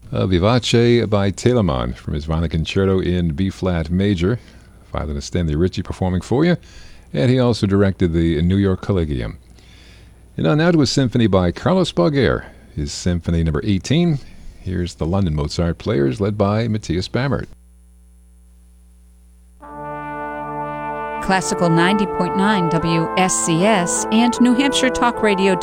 Vivace by Telemann from his Violin Concerto in B-flat major. Violinist Stanley Ritchie performing for you. And he also directed the New York Collegium. And now to a symphony by Carlos Boger, his Symphony number 18. Here's the London Mozart Players led by Matthias Bammert. Classical 90.9 WSCS and New Hampshire Talk Radio